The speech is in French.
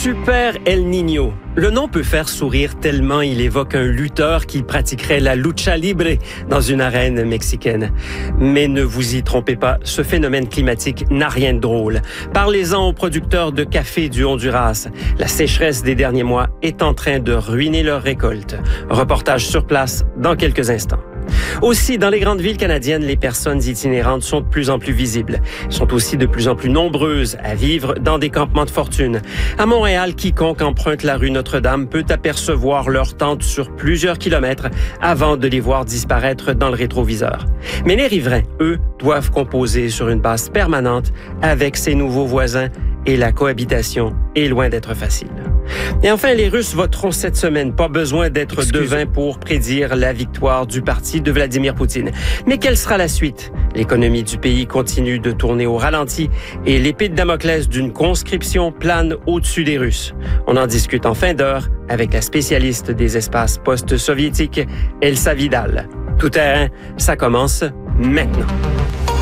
Super El Niño. Le nom peut faire sourire tellement il évoque un lutteur qui pratiquerait la lucha libre dans une arène mexicaine. Mais ne vous y trompez pas, ce phénomène climatique n'a rien de drôle. Parlez-en aux producteurs de café du Honduras. La sécheresse des derniers mois est en train de ruiner leur récolte. Reportage sur place dans quelques instants. Aussi, dans les grandes villes canadiennes, les personnes itinérantes sont de plus en plus visibles. Elles sont aussi de plus en plus nombreuses à vivre dans des campements de fortune. À Montréal, quiconque emprunte la rue Notre-Dame peut apercevoir leurs tentes sur plusieurs kilomètres avant de les voir disparaître dans le rétroviseur. Mais les riverains, eux, doivent composer sur une base permanente avec ces nouveaux voisins et la cohabitation est loin d'être facile. Et enfin, les Russes voteront cette semaine. Pas besoin d'être devin pour prédire la victoire du parti de Vladimir Poutine. Mais quelle sera la suite? L'économie du pays continue de tourner au ralenti et l'épée de Damoclès d'une conscription plane au-dessus des Russes. On en discute en fin d'heure avec la spécialiste des espaces post-soviétiques, Elsa Vidal. Tout terrain, ça commence maintenant.